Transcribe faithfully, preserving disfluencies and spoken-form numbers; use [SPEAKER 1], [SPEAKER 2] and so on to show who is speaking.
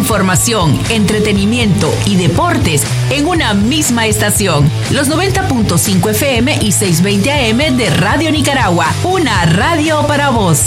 [SPEAKER 1] información, entretenimiento y deportes en una misma estación. Los noventa punto cinco F M y seiscientos veinte A M de Radio Nicaragua, una radio para vos.